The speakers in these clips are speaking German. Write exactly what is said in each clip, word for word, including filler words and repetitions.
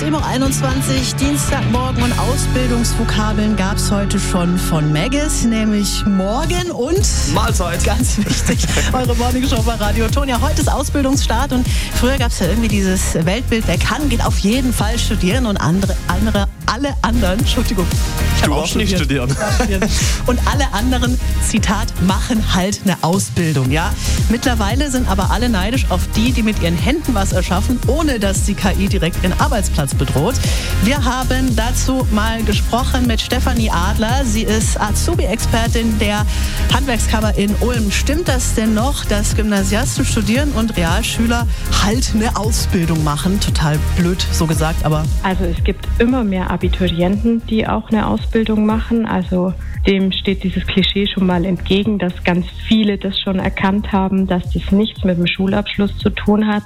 zehn Uhr einundzwanzig, Dienstagmorgen, und Ausbildungsvokabeln gab es heute schon von Maggis, nämlich morgen und Mahlzeit. Ganz wichtig, eure Morningshow bei Radio Ton. Ja, heute ist Ausbildungsstart und früher gab es ja irgendwie dieses Weltbild, wer kann, geht auf jeden Fall studieren, und andere, andere alle anderen, Entschuldigung, ich Du habe auch auch nicht studieren. studieren. Und alle anderen, Zitat, machen halt eine Ausbildung, ja. Mittlerweile sind aber alle neidisch auf die, die mit ihren Händen was erschaffen, ohne dass die K I direkt ihren Arbeitsplatz bedroht. Wir haben dazu mal gesprochen mit Stefanie Adler. Sie ist Azubi-Expertin der Handwerkskammer in Ulm. Stimmt das denn noch, dass Gymnasiasten studieren und Realschüler halt eine Ausbildung machen? Total blöd so gesagt, aber... Also es gibt immer mehr Abiturienten, die auch eine Ausbildung machen. Also dem steht dieses Klischee schon mal entgegen, dass ganz viele das schon erkannt haben, dass das nichts mit dem Schulabschluss zu tun hat.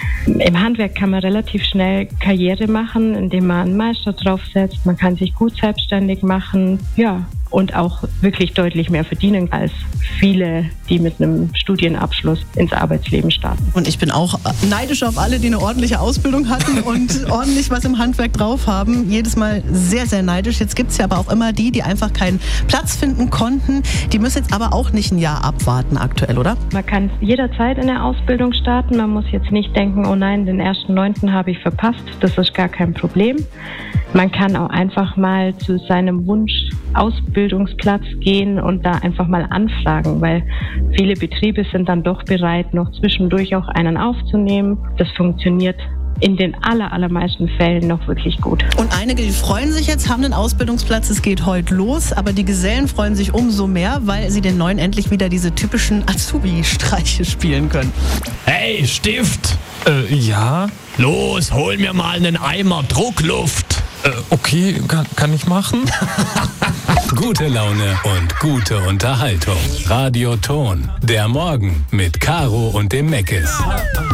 Im Handwerk kann man relativ schnell Karriere machen, indem man einen Meister draufsetzt. Man kann sich gut selbstständig machen, ja, und auch wirklich deutlich mehr verdienen als viele, die mit einem Studienabschluss ins Arbeitsleben starten. Und ich bin auch neidisch auf alle, die eine ordentliche Ausbildung hatten und ordentlich was im Handwerk drauf haben. Jedes Mal sehr, sehr neidisch. Jetzt gibt es ja aber auch immer die, die einfach keinen Platz finden konnten. Die müssen jetzt aber auch nicht ein Jahr abwarten aktuell, oder? Man kann jederzeit in der Ausbildung starten. Man muss jetzt nicht denken, oh nein, den ersten Neunten habe ich verpasst. Das ist gar kein Problem. Man kann auch einfach mal zu seinem Wunsch Ausbildungsplatz gehen und da einfach mal anfragen, weil viele Betriebe sind dann doch bereit, noch zwischendurch auch einen aufzunehmen. Das funktioniert in den aller, allermeisten Fällen noch wirklich gut. Und einige, die freuen sich jetzt, haben einen Ausbildungsplatz, es geht heute los, aber die Gesellen freuen sich umso mehr, weil sie den Neuen endlich wieder diese typischen Azubi-Streiche spielen können. Hey, Stift! Äh, ja? Los, hol mir mal einen Eimer Druckluft. Äh, okay, kann, kann ich machen. Gute Laune und gute Unterhaltung. Radio Ton. Der Morgen mit Caro und dem Maggis.